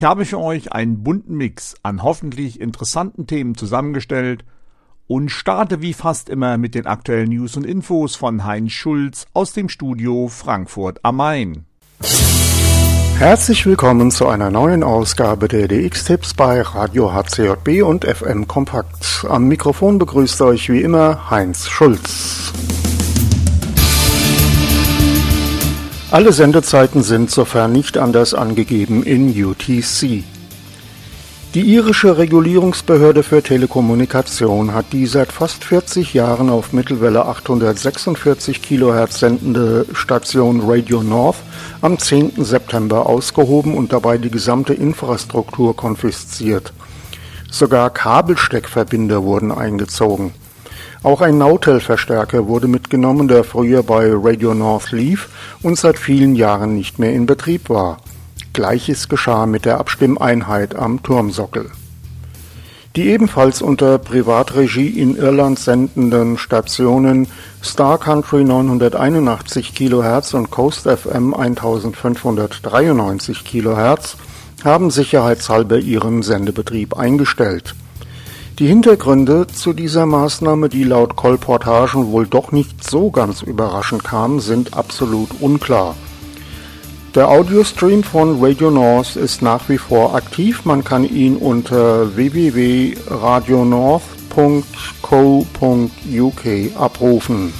Ich habe für euch einen bunten Mix an hoffentlich interessanten Themen zusammengestellt und starte wie fast immer mit den aktuellen News und Infos von Heinz Schulz aus dem Studio Frankfurt am Main. Herzlich willkommen zu einer neuen Ausgabe der DX-Tipps bei Radio HCJB und FM Kompakt. Am Mikrofon begrüßt euch wie immer Heinz Schulz. Alle Sendezeiten sind sofern nicht anders angegeben in UTC. Die irische Regulierungsbehörde für Telekommunikation hat die seit fast 40 Jahren auf Mittelwelle 846 kHz sendende Station Radio North am 10. September ausgehoben und dabei die gesamte Infrastruktur konfisziert. Sogar Kabelsteckverbinder wurden eingezogen. Auch ein Nautel-Verstärker wurde mitgenommen, der früher bei Radio North lief und seit vielen Jahren nicht mehr in Betrieb war. Gleiches geschah mit der Abstimmeinheit am Turmsockel. Die ebenfalls unter Privatregie in Irland sendenden Stationen Star Country 981 kHz und Coast FM 1593 kHz haben sicherheitshalber ihren Sendebetrieb eingestellt. Die Hintergründe zu dieser Maßnahme, die laut Kolportagen wohl doch nicht so ganz überraschend kam, sind absolut unklar. Der Audiostream von Radio North ist nach wie vor aktiv. Man kann ihn unter www.radionorth.co.uk abrufen.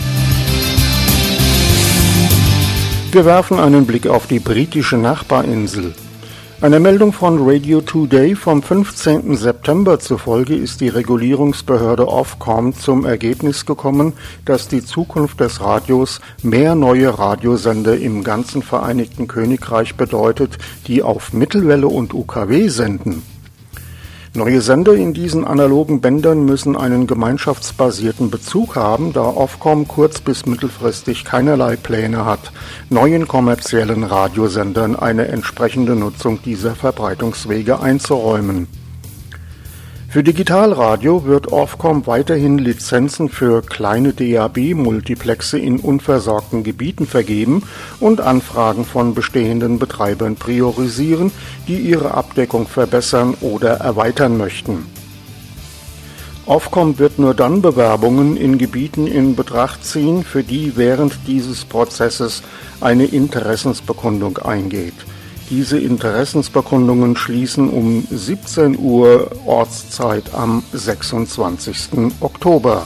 Wir werfen einen Blick auf die britische Nachbarinsel. Einer Meldung von Radio Today vom 15. September zufolge ist die Regulierungsbehörde Ofcom zum Ergebnis gekommen, dass die Zukunft des Radios mehr neue Radiosender im ganzen Vereinigten Königreich bedeutet, die auf Mittelwelle und UKW senden. Neue Sender in diesen analogen Bändern müssen einen gemeinschaftsbasierten Bezug haben, da Ofcom kurz- bis mittelfristig keinerlei Pläne hat, neuen kommerziellen Radiosendern eine entsprechende Nutzung dieser Verbreitungswege einzuräumen. Für Digitalradio wird Ofcom weiterhin Lizenzen für kleine DAB-Multiplexe in unversorgten Gebieten vergeben und Anfragen von bestehenden Betreibern priorisieren, die ihre Abdeckung verbessern oder erweitern möchten. Ofcom wird nur dann Bewerbungen in Gebieten in Betracht ziehen, für die während dieses Prozesses eine Interessensbekundung eingeht. Diese Interessensbekundungen schließen um 17 Uhr Ortszeit am 26. Oktober.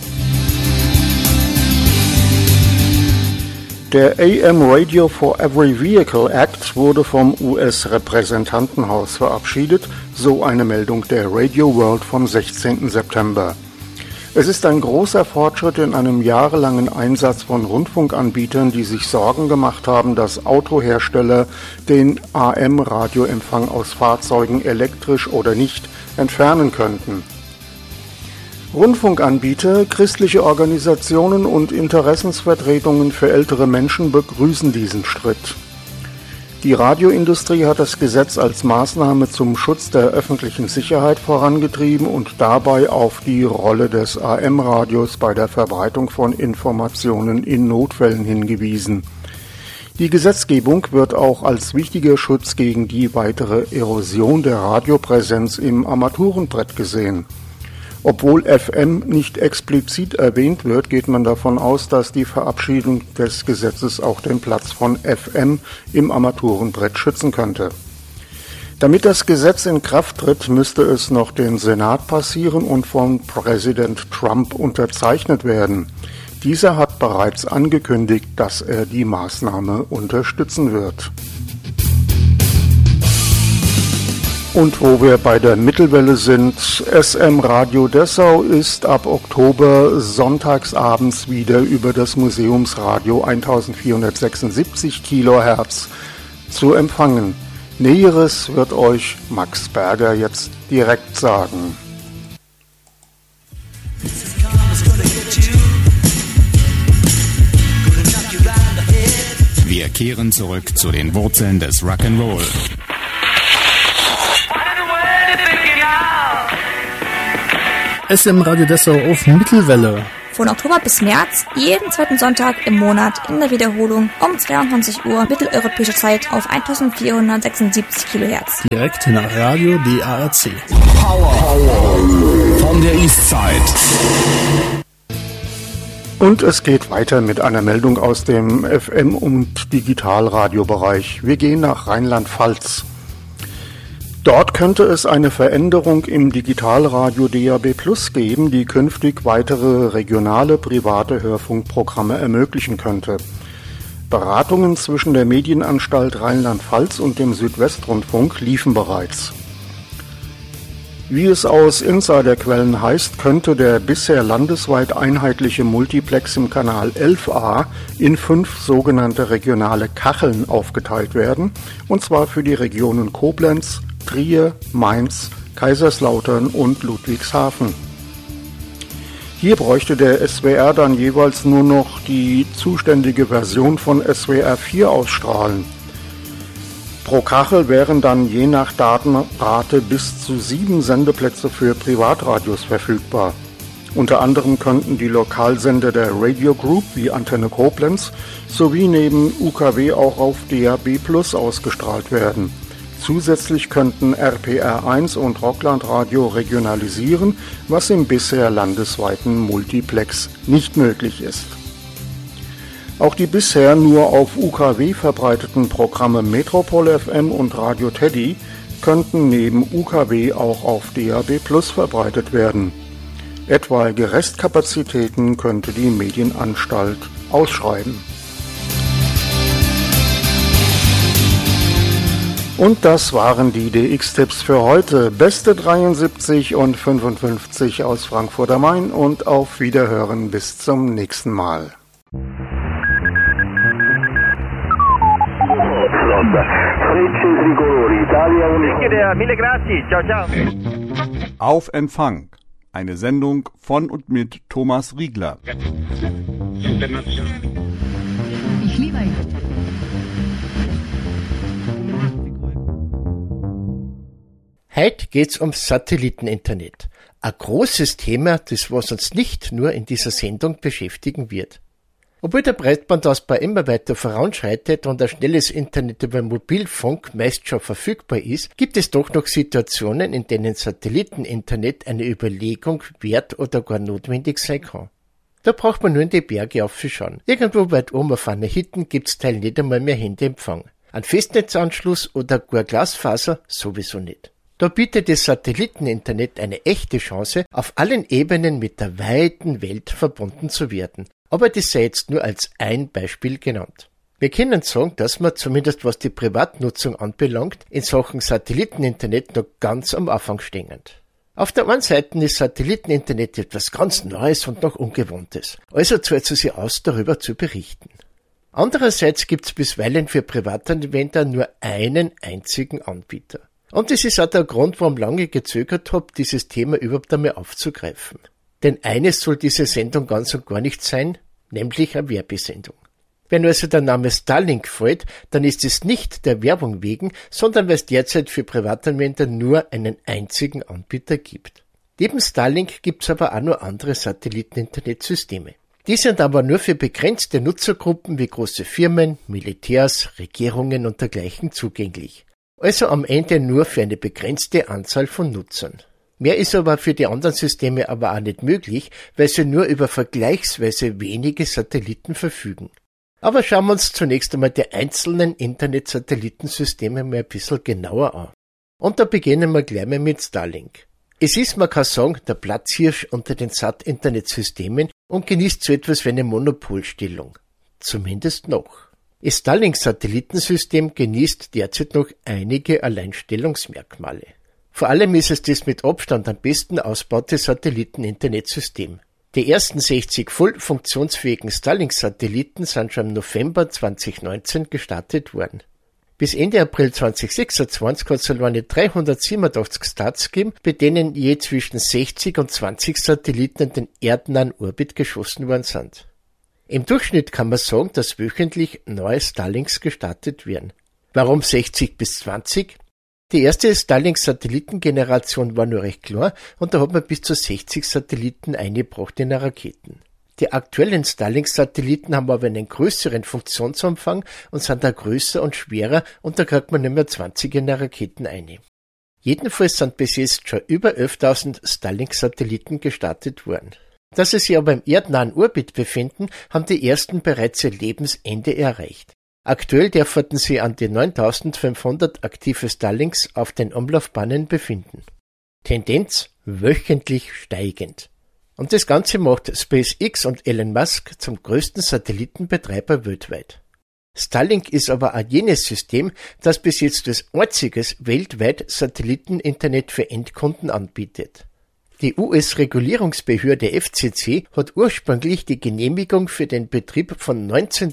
Der AM Radio for Every Vehicle Act wurde vom US-Repräsentantenhaus verabschiedet, so eine Meldung der Radio World vom 16. September. Es ist ein großer Fortschritt in einem jahrelangen Einsatz von Rundfunkanbietern, die sich Sorgen gemacht haben, dass Autohersteller den AM-Radioempfang aus Fahrzeugen elektrisch oder nicht entfernen könnten. Rundfunkanbieter, christliche Organisationen und Interessensvertretungen für ältere Menschen begrüßen diesen Schritt. Die Radioindustrie hat das Gesetz als Maßnahme zum Schutz der öffentlichen Sicherheit vorangetrieben und dabei auf die Rolle des AM-Radios bei der Verbreitung von Informationen in Notfällen hingewiesen. Die Gesetzgebung wird auch als wichtiger Schutz gegen die weitere Erosion der Radiopräsenz im Armaturenbrett gesehen. Obwohl FM nicht explizit erwähnt wird, geht man davon aus, dass die Verabschiedung des Gesetzes auch den Platz von FM im Armaturenbrett schützen könnte. Damit das Gesetz in Kraft tritt, müsste es noch den Senat passieren und von Präsident Trump unterzeichnet werden. Dieser hat bereits angekündigt, dass er die Maßnahme unterstützen wird. Und wo wir bei der Mittelwelle sind, SM Radio Dessau ist ab Oktober sonntagsabends wieder über das Museumsradio 1476 kHz zu empfangen. Näheres wird euch Max Berger jetzt direkt sagen. Wir kehren zurück zu den Wurzeln des Rock'n'Roll. SM Radio Dessau auf Mittelwelle. Von Oktober bis März, jeden zweiten Sonntag im Monat in der Wiederholung um 22 Uhr mitteleuropäischer Zeit auf 1476 kHz. Direkt nach Radio DARC. Power von der Eastside. Und es geht weiter mit einer Meldung aus dem FM- und Digitalradiobereich. Wir gehen nach Rheinland-Pfalz. Dort könnte es eine Veränderung im Digitalradio DAB+ geben, die künftig weitere regionale private Hörfunkprogramme ermöglichen könnte. Beratungen zwischen der Medienanstalt Rheinland-Pfalz und dem Südwestrundfunk liefen bereits. Wie es aus Insiderquellen heißt, könnte der bisher landesweit einheitliche Multiplex im Kanal 11a in 5 sogenannte regionale Kacheln aufgeteilt werden, und zwar für die Regionen Koblenz, Trier, Mainz, Kaiserslautern und Ludwigshafen. Hier bräuchte der SWR dann jeweils nur noch die zuständige Version von SWR 4 ausstrahlen. Pro Kachel wären dann je nach Datenrate bis zu 7 Sendeplätze für Privatradios verfügbar. Unter anderem könnten die Lokalsender der Radio Group wie Antenne Koblenz sowie neben UKW auch auf DAB+ ausgestrahlt werden. Zusätzlich könnten RPR1 und Rocklandradio regionalisieren, was im bisher landesweiten Multiplex nicht möglich ist. Auch die bisher nur auf UKW verbreiteten Programme Metropol FM und Radio Teddy könnten neben UKW auch auf DAB+ verbreitet werden. Etwaige Restkapazitäten könnte die Medienanstalt ausschreiben. Und das waren die DX-Tipps für heute. Beste 73 und 55 aus Frankfurt am Main und auf Wiederhören bis zum nächsten Mal. Auf Empfang. Eine Sendung von und mit Thomas Riegler. Ich liebe ihn. Heute geht's ums Satelliteninternet. Ein großes Thema, das was uns nicht nur in dieser Sendung beschäftigen wird. Obwohl der Breitbandausbau immer weiter voranschreitet und ein schnelles Internet über Mobilfunk meist schon verfügbar ist, gibt es doch noch Situationen, in denen Satelliteninternet eine Überlegung wert oder gar notwendig sein kann. Da braucht man nur in die Berge aufzuschauen. Irgendwo weit oben auf einer Hütte gibt's teil nicht einmal mehr Handyempfang. Ein Festnetzanschluss oder gar Glasfaser sowieso nicht. Da bietet das Satelliteninternet eine echte Chance, auf allen Ebenen mit der weiten Welt verbunden zu werden. Aber das sei jetzt nur als ein Beispiel genannt. Wir können sagen, dass wir, zumindest was die Privatnutzung anbelangt, in Sachen Satelliteninternet noch ganz am Anfang stehen. Auf der einen Seite ist Satelliteninternet etwas ganz Neues und noch Ungewohntes. Also zahlt es sich aus, darüber zu berichten. Andererseits gibt es bisweilen für Privatanwender nur einen einzigen Anbieter. Und das ist auch der Grund, warum lange gezögert habe, dieses Thema überhaupt einmal aufzugreifen. Denn eines soll diese Sendung ganz und gar nicht sein, nämlich eine Werbesendung. Wenn also der Name Starlink fällt, dann ist es nicht der Werbung wegen, sondern weil es derzeit für Privatanwender nur einen einzigen Anbieter gibt. Neben Starlink gibt es aber auch noch andere Satelliten-Internetsysteme. Die sind aber nur für begrenzte Nutzergruppen wie große Firmen, Militärs, Regierungen und dergleichen zugänglich. Also am Ende nur für eine begrenzte Anzahl von Nutzern. Mehr ist aber für die anderen Systeme aber auch nicht möglich, weil sie nur über vergleichsweise wenige Satelliten verfügen. Aber schauen wir uns zunächst einmal die einzelnen Internet-Satellitensysteme mal ein bisschen genauer an. Und da beginnen wir gleich mal mit Starlink. Es ist, man kann sagen, der Platzhirsch unter den Sat-Internetsystemen und genießt so etwas wie eine Monopolstellung. Zumindest noch. Das Starlink-Satellitensystem genießt derzeit noch einige Alleinstellungsmerkmale. Vor allem ist es das mit Abstand am besten ausbaute Satelliten-Internetsystem. Die ersten 60 voll funktionsfähigen Starlink-Satelliten sind schon im November 2019 gestartet worden. Bis Ende April 2026 hat es alleine 387 Starts gegeben, bei denen je zwischen 60 und 20 Satelliten in den erdnahen Orbit geschossen worden sind. Im Durchschnitt kann man sagen, dass wöchentlich neue Starlinks gestartet werden. Warum 60 bis 20? Die erste Starlink-Satellitengeneration war nur recht klar und da hat man bis zu 60 Satelliten eingebracht in Raketen. Die aktuellen Starlink-Satelliten haben aber einen größeren Funktionsumfang und sind da größer und schwerer und da kriegt man nicht mehr 20 in eine Raketen ein. Jedenfalls sind bis jetzt schon über 11.000 Starlink-Satelliten gestartet worden. Da sie sich aber im erdnahen Orbit befinden, haben die ersten bereits ihr Lebensende erreicht. Aktuell dürften sie an die 9.500 aktive Starlinks auf den Umlaufbahnen befinden. Tendenz wöchentlich steigend. Und das Ganze macht SpaceX und Elon Musk zum größten Satellitenbetreiber weltweit. Starlink ist aber auch jenes System, das bis jetzt als einziges weltweit Satelliteninternet für Endkunden anbietet. Die US-Regulierungsbehörde FCC hat ursprünglich die Genehmigung für den Betrieb von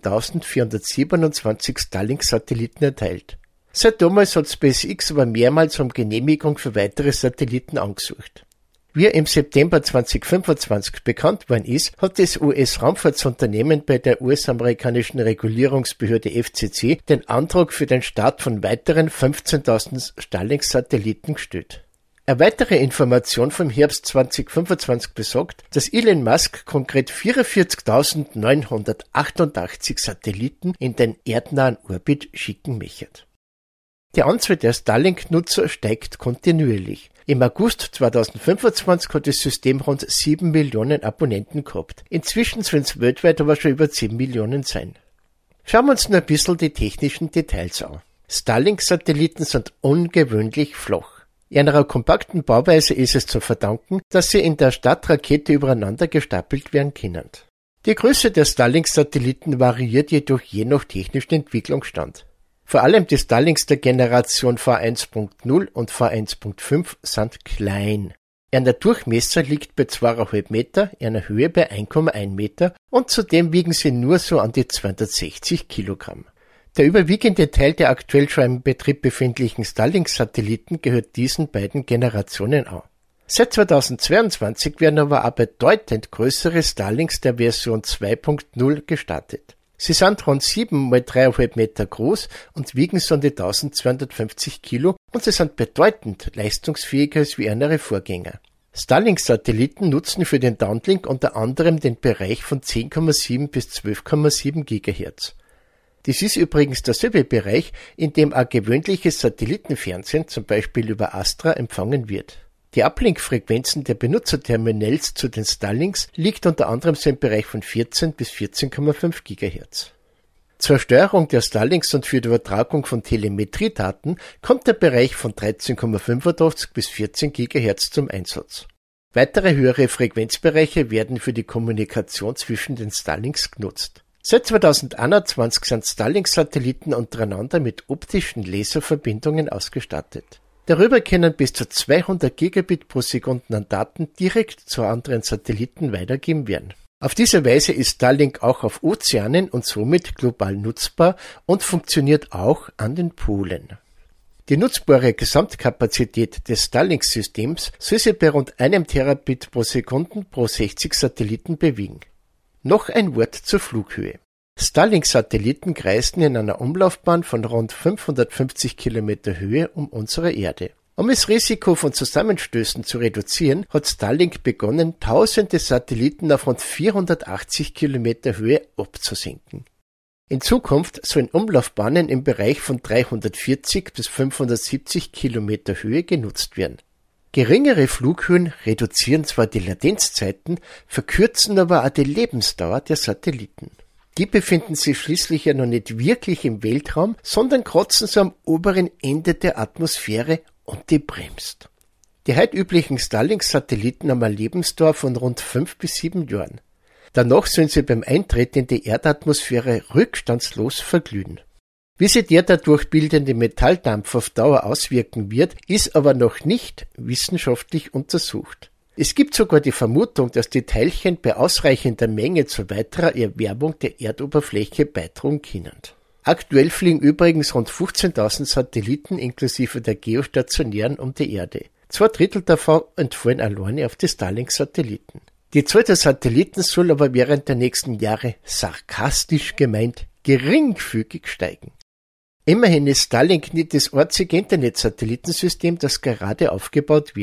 19.427 Starlink-Satelliten erteilt. Seit damals hat SpaceX aber mehrmals um Genehmigung für weitere Satelliten angesucht. Wie im September 2025 bekannt worden ist, hat das US-Raumfahrtsunternehmen bei der US-amerikanischen Regulierungsbehörde FCC den Antrag für den Start von weiteren 15.000 Starlink-Satelliten gestellt. Eine weitere Information vom Herbst 2025 besagt, dass Elon Musk konkret 44.988 Satelliten in den erdnahen Orbit schicken möchte. Die Anzahl der Starlink-Nutzer steigt kontinuierlich. Im August 2025 hat das System rund 7 Millionen Abonnenten gehabt. Inzwischen sollen es weltweit aber schon über 10 Millionen sein. Schauen wir uns nur ein bisschen die technischen Details an. Starlink-Satelliten sind ungewöhnlich flach. Einer kompakten Bauweise ist es zu verdanken, dass sie in der Startrakete übereinander gestapelt werden können. Die Größe der Starlink-Satelliten variiert jedoch je nach technischen Entwicklungsstand. Vor allem die Starlinks der Generation V1.0 und V1.5 sind klein. Ihr Durchmesser liegt bei 2,5 Meter, ihrer Höhe bei 1,1 Meter und zudem wiegen sie nur so an die 260 Kilogramm. Der überwiegende Teil der aktuell schon im Betrieb befindlichen Starlink-Satelliten gehört diesen beiden Generationen an. Seit 2022 werden aber auch bedeutend größere Starlinks der Version 2.0 gestartet. Sie sind rund 7 x 3,5 Meter groß und wiegen so an die 1250 Kilo und sie sind bedeutend leistungsfähiger als wie ihre Vorgänger. Starlink-Satelliten nutzen für den Downlink unter anderem den Bereich von 10,7 bis 12,7 GHz. Dies ist übrigens derselbe Bereich, in dem auch gewöhnliches Satellitenfernsehen, zum Beispiel über Astra, empfangen wird. Die Uplink-Frequenzen der Benutzerterminals zu den Starlinks liegt unter anderem so im Bereich von 14 bis 14,5 GHz. Zur Steuerung der Starlinks und für die Übertragung von Telemetriedaten kommt der Bereich von 13,85 bis 14 GHz zum Einsatz. Weitere höhere Frequenzbereiche werden für die Kommunikation zwischen den Starlinks genutzt. Seit 2021 sind Starlink-Satelliten untereinander mit optischen Laserverbindungen ausgestattet. Darüber können bis zu 200 Gigabit pro Sekunde an Daten direkt zu anderen Satelliten weitergegeben werden. Auf diese Weise ist Starlink auch auf Ozeanen und somit global nutzbar und funktioniert auch an den Polen. Die nutzbare Gesamtkapazität des Starlink-Systems soll sich bei rund 1 Terabit pro Sekunde pro 60 Satelliten bewegen. Noch ein Wort zur Flughöhe. Starlink-Satelliten kreisten in einer Umlaufbahn von rund 550 Kilometer Höhe um unsere Erde. Um das Risiko von Zusammenstößen zu reduzieren, hat Starlink begonnen, tausende Satelliten auf rund 480 Kilometer Höhe abzusenken. In Zukunft sollen Umlaufbahnen im Bereich von 340 bis 570 Kilometer Höhe genutzt werden. Geringere Flughöhen reduzieren zwar die Latenzzeiten, verkürzen aber auch die Lebensdauer der Satelliten. Die befinden sich schließlich ja noch nicht wirklich im Weltraum, sondern kratzen so am oberen Ende der Atmosphäre und die bremst. Die heute üblichen Starlink-Satelliten haben eine Lebensdauer von rund 5 bis 7 Jahren. Danach sollen sie beim Eintreten in die Erdatmosphäre rückstandslos verglühen. Wie sich der dadurch bildende Metalldampf auf Dauer auswirken wird, ist aber noch nicht wissenschaftlich untersucht. Es gibt sogar die Vermutung, dass die Teilchen bei ausreichender Menge zu weiterer Erwärmung der Erdoberfläche beitragen können. Aktuell fliegen übrigens rund 15.000 Satelliten inklusive der geostationären um die Erde. 2/3 davon entfallen alleine auf die Starlink-Satelliten. Die Zahl der Satelliten soll aber während der nächsten Jahre, sarkastisch gemeint, geringfügig steigen. Immerhin ist Starlink nicht das einzige Internet-Satellitensystem, das gerade aufgebaut wird.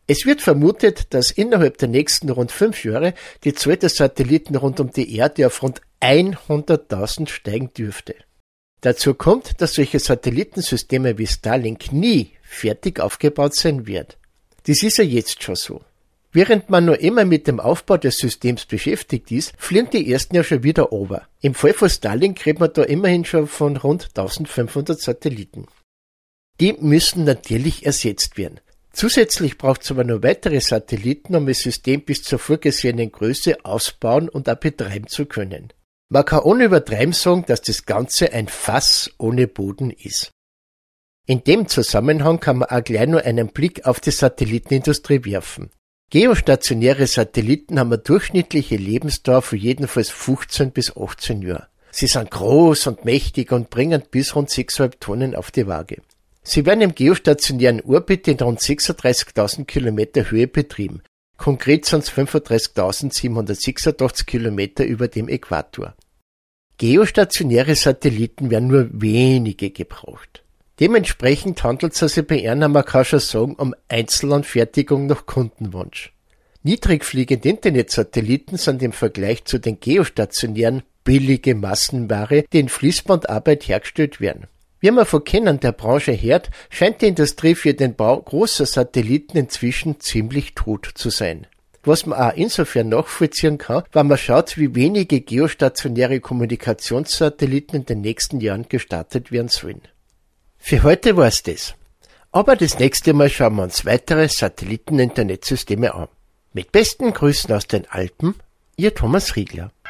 Es wird vermutet, dass innerhalb der nächsten rund 5 Jahre die Zahl der Satelliten rund um die Erde auf rund 100.000 steigen dürfte. Dazu kommt, dass solche Satellitensysteme wie Starlink nie fertig aufgebaut sein wird. Das ist ja jetzt schon so. Während man nur immer mit dem Aufbau des Systems beschäftigt ist, fliegen die ersten ja schon wieder over. Im Fall von Starlink redet man da immerhin schon von rund 1500 Satelliten. Die müssen natürlich ersetzt werden. Zusätzlich braucht es aber noch weitere Satelliten, um das System bis zur vorgesehenen Größe ausbauen und auch betreiben zu können. Man kann ohne Übertreiben sagen, dass das Ganze ein Fass ohne Boden ist. In dem Zusammenhang kann man auch gleich nur einen Blick auf die Satellitenindustrie werfen. Geostationäre Satelliten haben eine durchschnittliche Lebensdauer von jedenfalls 15 bis 18 Jahren. Sie sind groß und mächtig und bringen bis rund 6,5 Tonnen auf die Waage. Sie werden im geostationären Orbit in rund 36.000 Kilometer Höhe betrieben. Konkret sind es 35.786 Kilometer über dem Äquator. Geostationäre Satelliten werden nur wenige gebraucht. Dementsprechend handelt es sich bei ihnen, man kann schon sagen, um Einzelanfertigung nach Kundenwunsch. Niedrigfliegende Internetsatelliten sind im Vergleich zu den geostationären billige Massenware, die in Fließbandarbeit hergestellt werden. Wie man von Kennern der Branche hört, scheint die Industrie für den Bau großer Satelliten inzwischen ziemlich tot zu sein. Was man auch insofern nachvollziehen kann, weil man schaut, wie wenige geostationäre Kommunikationssatelliten in den nächsten Jahren gestartet werden sollen. Für heute war's das. Aber das nächste Mal schauen wir uns weitere Satelliten-Internetsysteme an. Mit besten Grüßen aus den Alpen, Ihr Thomas Riegler.